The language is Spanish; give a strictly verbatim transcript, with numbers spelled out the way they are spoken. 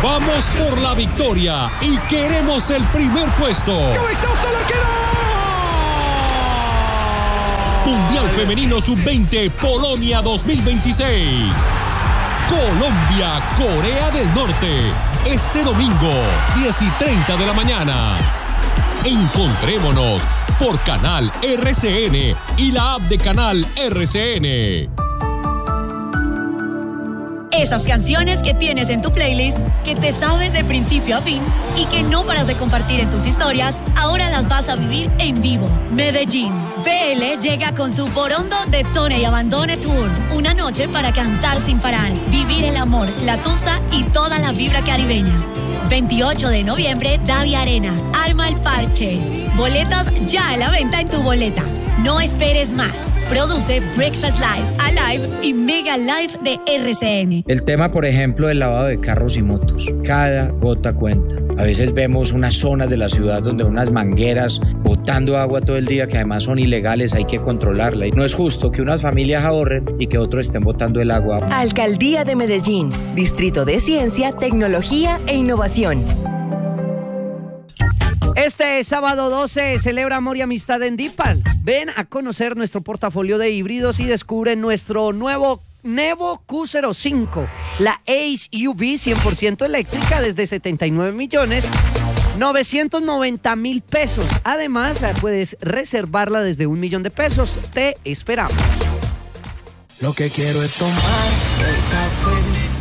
Vamos por la victoria y queremos el primer puesto. Mundial Femenino sub veinte Polonia dos mil veintiséis. Colombia, Corea del Norte. Este domingo, diez y treinta de la mañana. Encontrémonos por Canal R C N y la app de Canal R C N. Esas canciones que tienes en tu playlist, que te sabes de principio a fin y que no paras de compartir en tus historias, ahora las vas a vivir en vivo. Medellín. B L llega con su Borondo Detone y Abandone Tour. Una noche para cantar sin parar, vivir el amor, la tusa y toda la vibra caribeña. veintiocho de noviembre, Davia Arena. Arma el parche. Boletas ya a la venta en tu boleta. No esperes más. Produce Breakfast Live, Alive y Mega Live de R C N. El tema, por ejemplo, del lavado de carros y motos. Cada gota cuenta. A veces vemos unas zonas de la ciudad donde unas mangueras botando agua todo el día que además son ilegales, hay que controlarla. Y no es justo que unas familias ahorren y que otros estén botando el agua. Alcaldía de Medellín, Distrito de Ciencia, Tecnología e Innovación. Este sábado doce celebra Amor y Amistad en Dipal. Ven a conocer nuestro portafolio de híbridos y descubre nuestro nuevo Nevo Q cero cinco, la Ace U V cien por ciento eléctrica desde setenta y nueve millones novecientos noventa mil pesos. Además, puedes reservarla desde un millón de pesos. Te esperamos. Lo que quiero es tomar el café